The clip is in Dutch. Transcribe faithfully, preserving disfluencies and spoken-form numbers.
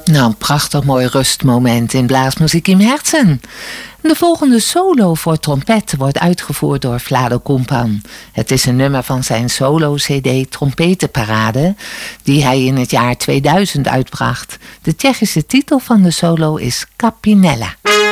Nou, een prachtig mooi rustmoment in Blaasmuziek im Herzen. De volgende solo voor trompet wordt uitgevoerd door Vlado Kumpan. Het is een nummer van zijn solo-cd Trompetenparade, die hij in het jaar tweeduizend uitbracht. De Tsjechische titel van de solo is Capinella.